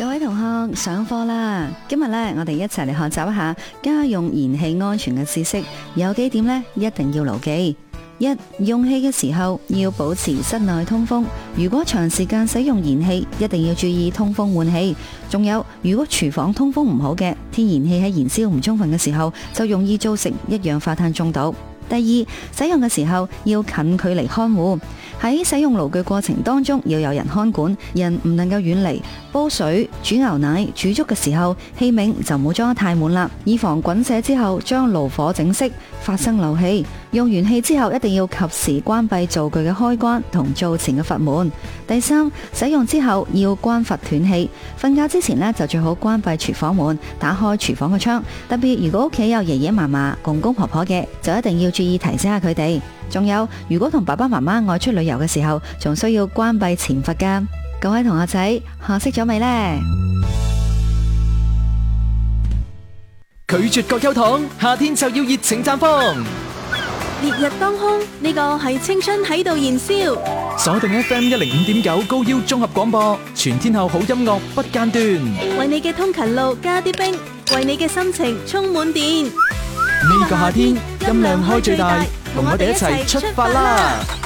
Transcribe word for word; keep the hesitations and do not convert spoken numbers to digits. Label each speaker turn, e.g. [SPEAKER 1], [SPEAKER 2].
[SPEAKER 1] 各位同學上課啦！今日咧，我哋一齊嚟學習一下家用燃氣安全嘅知識。有幾點咧，一定要牢記。一、用氣嘅時候要保持室內通風。如果長時間使用燃氣，一定要注意通風換氣。仲有，如果廚房通風唔好嘅，天然氣喺燃燒唔充分嘅時候，就容易造成一氧化碳中毒。第二，使用嘅時候要近距離看護。喺使用爐具過程當中，要有人看管，人唔能夠遠離。煲水、煮牛奶、煮粥嘅時候，器皿就唔好裝得太滿啦，以防滾瀉之後將爐火整熄，發生漏氣。用完氣之後，一定要及時關閉灶具嘅開關同灶前嘅閥門。第三，使用之後要關閥斷氣。瞓覺之前呢，就最好關閉廚房門，打開廚房嘅窗。特別如果屋企有爺爺嫲嫲、公公婆婆嘅，就一定要注意提醒下佢哋。仲有，如果同爸爸媽媽外出旅遊嘅時候，仲需要關閉前閥㗎。各位同學仔，學識咗未呢？
[SPEAKER 2] 拒絕各優糖，夏天就要熱情綻放。
[SPEAKER 3] 烈日當空，呢個係青春喺度燃燒。
[SPEAKER 2] 鎖定 F M 一零五點九高腰綜合廣播，全天候好音樂不間斷。
[SPEAKER 3] 為你嘅通勤路加啲冰，為你嘅心情充滿電。
[SPEAKER 2] 呢個夏天音量開最大，同我哋一齊出發啦！